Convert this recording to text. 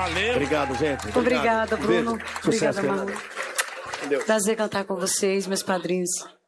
Valeu. Obrigado, gente. Obrigada, Bruno. Beijo. Sucesso, Obrigada, Malu. Prazer cantar com vocês, meus padrinhos.